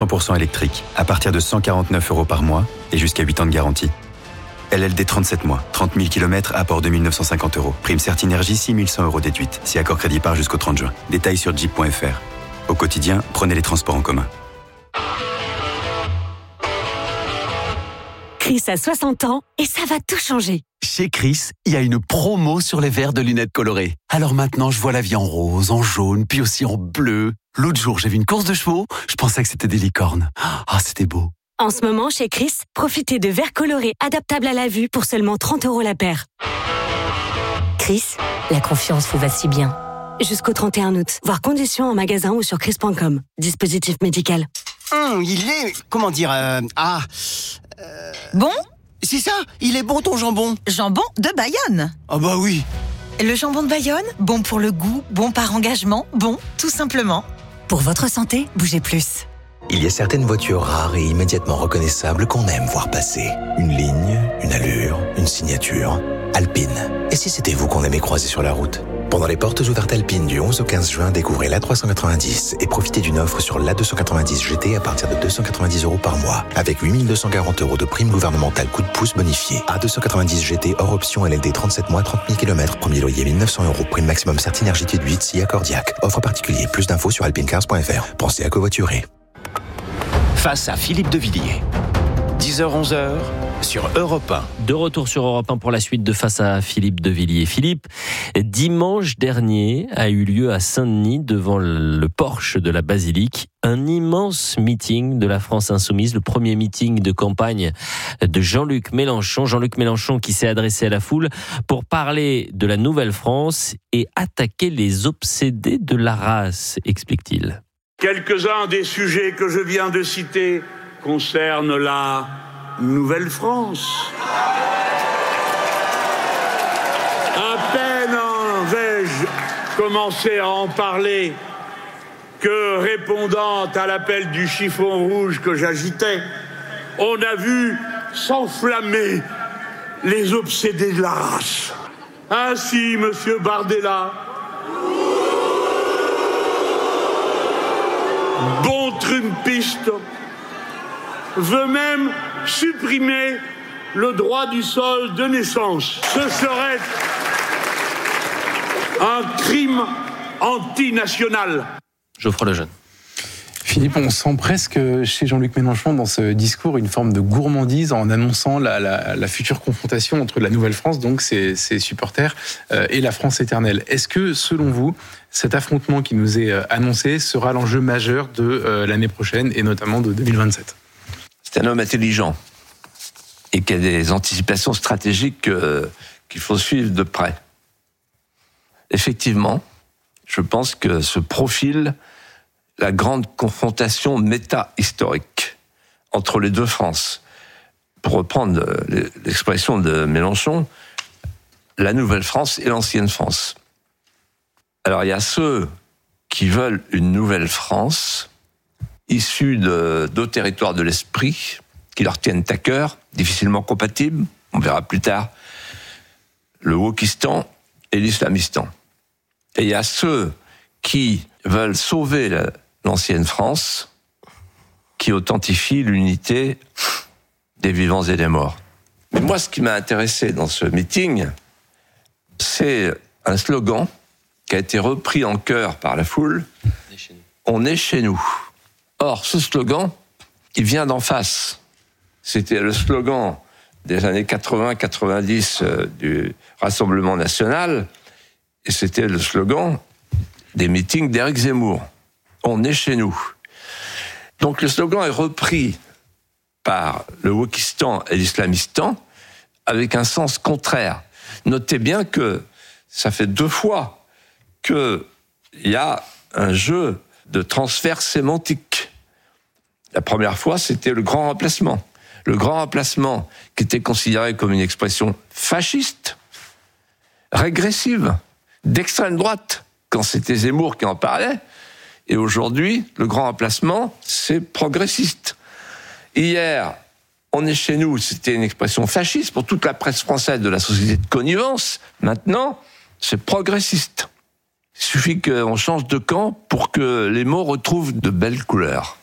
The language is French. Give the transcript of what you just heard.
100% électrique, à partir de 149 € par mois et jusqu'à 8 ans de garantie. LLD 37 mois, 30 000 km, apport 2 950 €. Prime Certinergie, 6 100 € déduite. Si accord crédit par jusqu'au 30 juin. Détails sur jeep.fr. Au quotidien, prenez les transports en commun. Chris a 60 ans et ça va tout changer. Chez Chris, il y a une promo sur les verres de lunettes colorées. Alors maintenant, je vois la vie en rose, en jaune, puis aussi en bleu. L'autre jour, j'ai vu une course de chevaux, je pensais que c'était des licornes. Ah, c'était beau. En ce moment, chez Chris, profitez de verres colorés adaptables à la vue pour seulement 30 € la paire. Chris, la confiance vous va si bien. Jusqu'au 31 août. Voir conditions en magasin ou sur chris.com. Dispositif médical. Il est... Comment dire... Bon ? C'est ça, il est bon ton jambon. Jambon de Bayonne. Ah bah oui. Le jambon de Bayonne, bon pour le goût, bon par engagement, bon tout simplement. Pour votre santé, bougez plus. Il y a certaines voitures rares et immédiatement reconnaissables qu'on aime voir passer. Une ligne, une allure, une signature. Alpine. Et si c'était vous qu'on aimait croiser sur la route ? Pendant les portes ouvertes Alpine du 11 au 15 juin, découvrez l'A390 et profitez d'une offre sur l'A290 GT à partir de 290 € par mois, avec 8 240 € de prime gouvernementale coup de pouce bonifié. A290 GT hors option LLD 37 mois, 30 000 km, premier loyer 1 900 €, prime maximum Certinergie déduite, si accordiaque. Offre particulier, plus d'infos sur alpinecars.fr. Pensez à covoiturer. Face à Philippe de Villiers. 10h-11h sur Europe 1. De retour sur Europe 1 pour la suite de Face à Philippe de Villiers. Philippe, dimanche dernier a eu lieu à Saint-Denis, devant le porche de la basilique, un immense meeting de la France Insoumise, le premier meeting de campagne de Jean-Luc Mélenchon. Jean-Luc Mélenchon qui s'est adressé à la foule pour parler de la nouvelle France et attaquer les obsédés de la race, explique-t-il. Quelques-uns des sujets que je viens de citer concernent la Nouvelle-France. À peine vais-je commencer à en parler que, répondant à l'appel du chiffon rouge que j'agitais, on a vu s'enflammer les obsédés de la race. Ainsi, monsieur Bardella, bon trumpiste, veut même supprimer le droit du sol de naissance. Ce serait un crime antinational. Geoffroy Lejeune. Philippe, on sent presque chez Jean-Luc Mélenchon dans ce discours une forme de gourmandise en annonçant la future confrontation entre la Nouvelle-France, donc ses supporters, et la France éternelle. Est-ce que, selon vous, cet affrontement qui nous est annoncé sera l'enjeu majeur de l'année prochaine et notamment de 2027 ? C'est un homme intelligent et qui a des anticipations stratégiques qu'il faut suivre de près. Effectivement, je pense que se profile la grande confrontation méta-historique entre les deux France. Pour reprendre l'expression de Mélenchon, la Nouvelle-France et l'Ancienne France. Alors il y a ceux qui veulent une nouvelle France, issue de deux territoires de l'esprit, qui leur tiennent à cœur, difficilement compatibles, on verra plus tard, le Wokistan et l'Islamistan. Et il y a ceux qui veulent sauver l'ancienne France, qui authentifient l'unité des vivants et des morts. Mais moi, ce qui m'a intéressé dans ce meeting, c'est un slogan qui a été repris en chœur par la foule. On est chez nous. Or, ce slogan, il vient d'en face. C'était le slogan des années 80-90 du Rassemblement national, et c'était le slogan des meetings d'Éric Zemmour. On est chez nous. Donc le slogan est repris par le Wokistan et l'Islamistan avec un sens contraire. Notez bien que ça fait 2 fois qu'il y a un jeu de transfert sémantique. La première fois, c'était le grand remplacement. Le grand remplacement qui était considéré comme une expression fasciste, régressive, d'extrême droite, quand c'était Zemmour qui en parlait. Et aujourd'hui, le grand remplacement, c'est progressiste. Hier, on est chez nous, c'était une expression fasciste pour toute la presse française de la société de connivence. Maintenant, c'est progressiste. Il suffit qu'on change de camp pour que les mots retrouvent de belles couleurs.